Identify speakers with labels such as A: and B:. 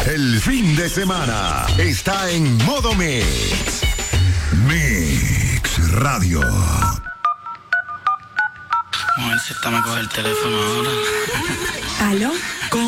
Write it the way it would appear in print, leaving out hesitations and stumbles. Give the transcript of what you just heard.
A: El fin de semana está en modo Mix. Mix Radio.
B: Vamos a ver si esta me coge el teléfono ahora.
C: ¿Aló? ¿Cómo